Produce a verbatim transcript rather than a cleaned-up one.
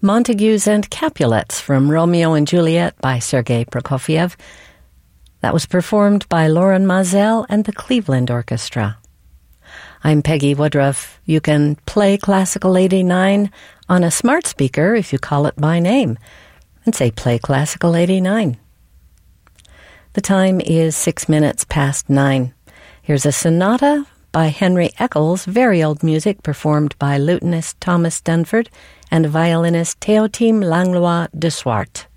Montagues and Capulets from Romeo and Juliet by Sergei Prokofiev. That was performed by Lauren Mazel and the Cleveland Orchestra. I'm Peggy Woodruff. You can play Classical eighty-nine on a smart speaker if you call it by name and say play Classical eighty-nine. The time is six minutes past nine. Here's a sonata by Henry Eccles, very old music performed by lutenist Thomas Dunford and violinist Théotime Langlois de Swart.